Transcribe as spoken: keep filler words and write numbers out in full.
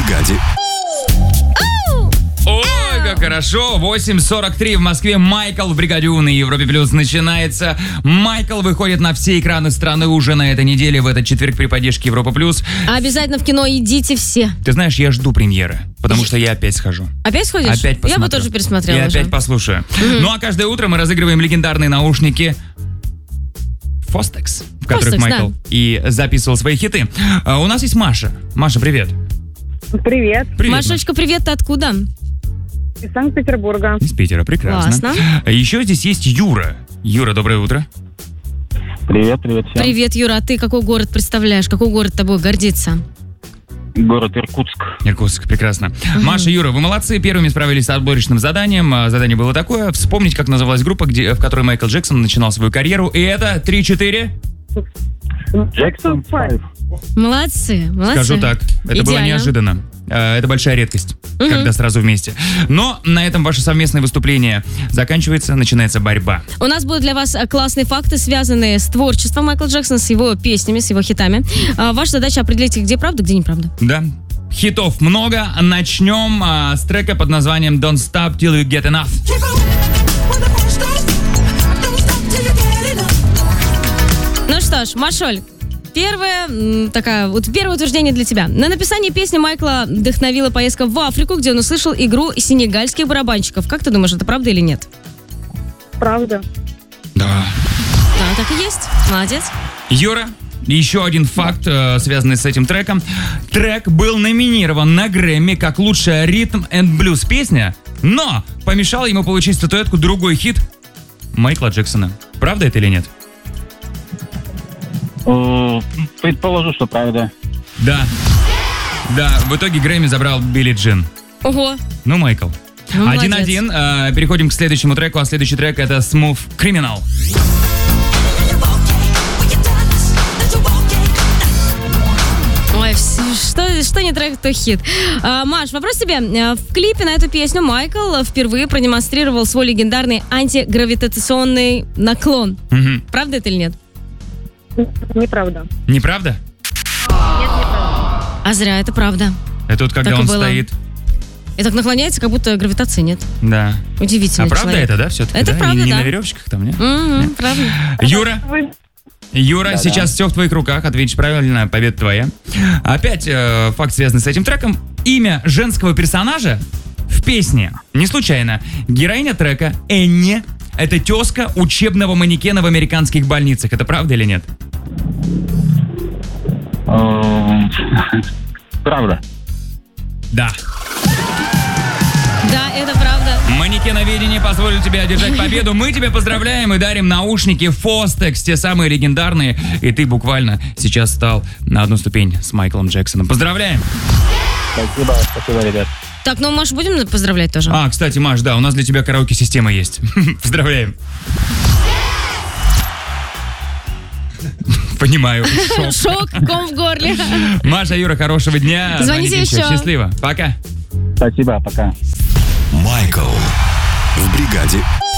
бригаде. Ой, как хорошо. восемь сорок три в Москве. Майкл в бригаде У на Европе Плюс начинается. Майкл выходит на все экраны страны уже на этой неделе, в этот четверг при поддержке Европа Плюс. Обязательно в кино идите все. Ты знаешь, я жду премьеры, потому что я опять схожу. Опять сходишь? Опять посмотрю. Я бы тоже пересмотрела Я уже. опять послушаю. Mm-hmm. Ну а каждое утро мы разыгрываем легендарные наушники Fostex, в которых Fostex, Майкл да. и записывал свои хиты. А у нас есть Маша. Маша, привет. Привет. Привет, Машечка, привет, ты откуда? Из Санкт-Петербурга. Из Питера, прекрасно. Классно. Еще здесь есть Юра. Юра, доброе утро. Привет, привет всем. Привет, Юра, а ты какой город представляешь? Какой город тобой гордится? Город Иркутск. Иркутск, прекрасно. Маша, Юра, вы молодцы, первыми справились с отборочным заданием. А, Задание было такое: вспомнить, как называлась группа, где, в которой Майкл Джексон начинал свою карьеру. И это три-четыре. Джексон пять. Молодцы, молодцы. Скажу так, это было Идеально. неожиданно. Э, Это большая редкость, Мгм. когда сразу вместе. Но на этом ваше совместное выступление заканчивается, начинается борьба. У нас будут для вас а, классные факты, связанные с творчеством Майкла Джексона, с его песнями, с его хитами. А, ваша задача определить, где правда, где неправда. Да? Хитов много. Начнем а, с трека под названием Don't Stop Till You Get Enough. Ну что ж, Машоль, первое, м, такая, вот первое утверждение для тебя. На написание песни Майкла вдохновила поездка в Африку, где он услышал игру сенегальских барабанщиков. Как ты думаешь, это правда или нет? Правда. Да. Да, так и есть. Молодец. Юра, еще один факт, э, связанный с этим треком. Трек был номинирован на Грэмми как лучшая ритм энд блюз песня, но помешал ему получить статуэтку другой хит Майкла Джексона. Правда это или нет? Э, Предположу, что правда. Да. Да, в итоге Грэмми забрал Билли Джин. Ого. Ну, Майкл. Ну, молодец. Один-один. Э, переходим к следующему треку, а следующий трек это Smooth Criminal. Ой, вс- что, что не трек, то хит. А, Маш, вопрос тебе. А, В клипе на эту песню Майкл впервые продемонстрировал свой легендарный антигравитационный наклон. Мгм. Правда это или нет? Неправда. Неправда? А зря, это правда. Это вот когда Так и он было. стоит. И так наклоняется, как будто гравитации нет. Да. Удивительно. А правда это, да, все-таки? Это да? правда, не, не да. на веревочках там, нет? М-м, правда. Юра, Вы- Юра, Да-да. сейчас все в твоих руках. Ответишь правильно, победа твоя. Опять э, факт, связанный с этим треком. Имя женского персонажа в песне не случайно. Героиня трека Энни — это тезка учебного манекена в американских больницах. Это правда или нет? Э, Правда. Да. Да, это правда. Манекеноведение позволит тебе одержать победу. Мы тебя поздравляем и дарим наушники Fostex, те самые легендарные. И ты буквально сейчас стал на одну ступень с Майклом Джексоном. Поздравляем! Спасибо, спасибо, ребят. Так, ну, Маш, будем поздравлять тоже? А, кстати, Маш, да, у нас для тебя караоке-система есть. Поздравляем. Понимаю. Шок. Шок, ком в горле. Маша, Юра, хорошего дня. Звоните еще. Счастливо. Пока. Спасибо, пока. Майкл в бригаде.